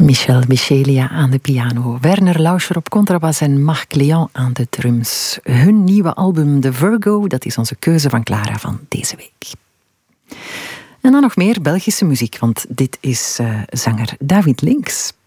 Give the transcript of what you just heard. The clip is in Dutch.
Michel Michelia aan de piano, Werner Lauscher op contrabas en Marc Léon aan de drums. Hun nieuwe album The Virgo, dat is onze keuze van Clara van deze week. En dan nog meer Belgische muziek, want dit is zanger David Links.